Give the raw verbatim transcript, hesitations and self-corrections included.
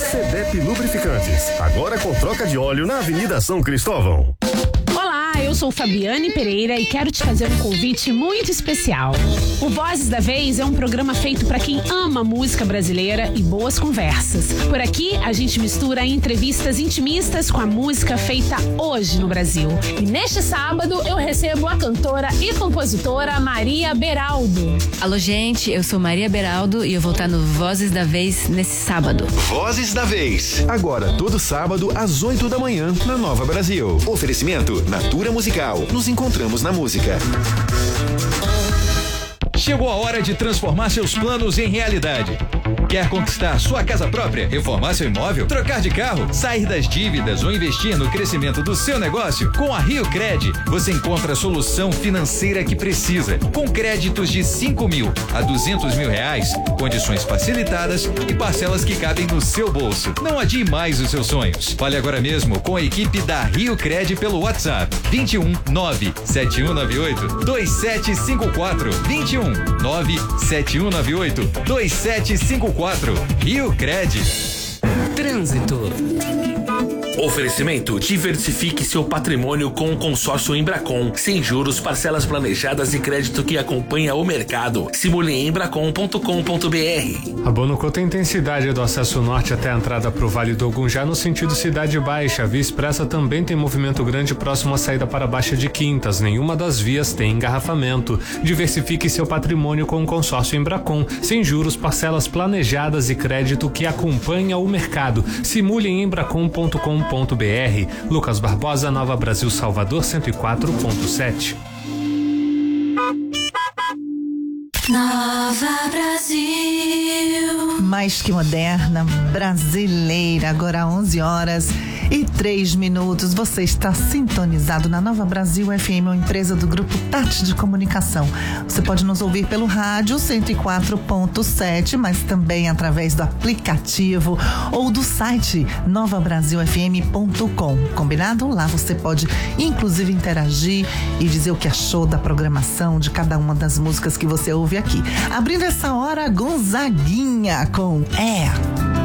Cedep Lubrificantes, agora com troca de óleo na Avenida São Cristóvão. Olá, eu sou Fabiane Pereira e quero te fazer um convite muito especial. O Vozes da Vez é um programa feito para quem ama música brasileira e boas conversas. Por aqui, a gente mistura entrevistas intimistas com a música feita hoje no Brasil. E neste sábado, eu recebo a cantora e compositora Maria Beraldo. Alô, gente, eu sou Maria Beraldo e eu vou estar no Vozes da Vez nesse sábado. Vozes da Vez. Agora, todo sábado, às oito da manhã, na Nova Brasil. Oferecimento Natura Musical. Nos encontramos na música. Chegou a hora de transformar seus planos em realidade. Quer conquistar sua casa própria, reformar seu imóvel, trocar de carro, sair das dívidas ou investir no crescimento do seu negócio? Com a Rio Cred, você encontra a solução financeira que precisa. Com créditos de cinco mil a duzentos mil reais, condições facilitadas e parcelas que cabem no seu bolso. Não adie mais os seus sonhos. Fale agora mesmo com a equipe da Rio Cred pelo WhatsApp vinte e um nove sete um nove oito dois sete cinco quatro vinte e um nove sete um nove oito dois sete cinco quatro. Rio Cred. Trânsito. Oferecimento: diversifique seu patrimônio com o consórcio Embracon, sem juros, parcelas planejadas e crédito que acompanha o mercado. Simule em embracon ponto com ponto b r. Abono Couto, a intensidade do acesso norte até a entrada para o Vale do Ogunjá no sentido Cidade Baixa. A Via Expressa também tem movimento grande próximo à saída para a Baixa de Quintas. Nenhuma das vias tem engarrafamento. Diversifique seu patrimônio com o consórcio Embracon, sem juros, parcelas planejadas e crédito que acompanha o mercado. Simule em embracon ponto com ponto b r. Lucas Barbosa, Nova Brasil, Salvador, cento e quatro ponto sete. Nova Brasil. Mais que moderna, brasileira. Agora onze horas e três minutos. Você está sintonizado na Nova Brasil F M, uma empresa do Grupo Tati de Comunicação. Você pode nos ouvir pelo rádio cento e quatro ponto sete, mas também através do aplicativo ou do site nova brasil f m ponto com. Combinado? Lá você pode inclusive interagir e dizer o que achou da programação de cada uma das músicas que você ouve aqui. Abrindo essa hora, Gonzaguinha com É.